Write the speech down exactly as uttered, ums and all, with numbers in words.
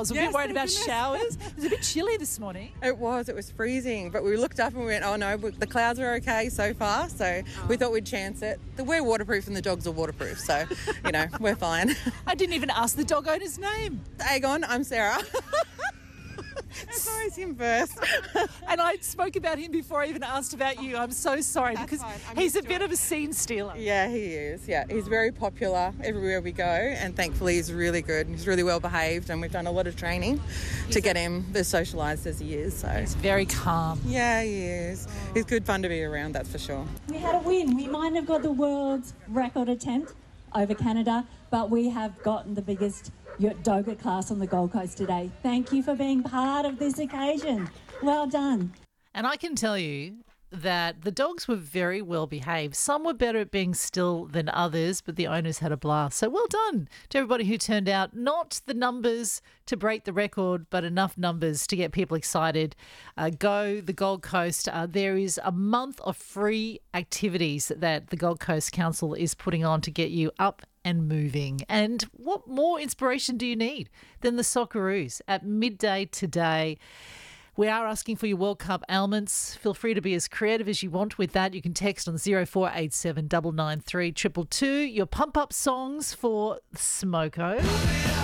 was a Yes, bit worried thank about goodness. showers. It was a bit chilly this morning. It was, it was freezing, but we looked up and we went, oh no, the clouds are okay so far, so we thought we'd chance it. We're waterproof and the dogs are waterproof, so, you know, we're fine. I didn't even ask the dog owner's name. Aegon, I'm Sarah. It's always him first. And I spoke about him before I even asked about you. I'm so sorry That's because fine. I'm he's a used to bit it. of a scene stealer. Yeah, he is, yeah. He's very popular everywhere we go, and thankfully he's really good. He's really well behaved, and we've done a lot of training to get him as socialised as he is, so... He's very calm. Yeah, he is. He's good fun to be around, that's for sure. We had a win. We might have got the world's record attempt over Canada, but we have gotten the biggest yoga class on the Gold Coast today. Thank you for being part of this occasion. Well done. And I can tell you that the dogs were very well behaved. Some were better at being still than others, but the owners had a blast. So well done to everybody who turned out. Not the numbers to break the record, but enough numbers to get people excited. Uh, go the Gold Coast. Uh, there is a month of free activities that the Gold Coast Council is putting on to get you up and moving. And what more inspiration do you need than the Socceroos at midday today? We are asking for your World Cup ailments. Feel free to be as creative as you want with that. You can text on zero four eight seven nine nine three two two two your pump-up songs for Smoko.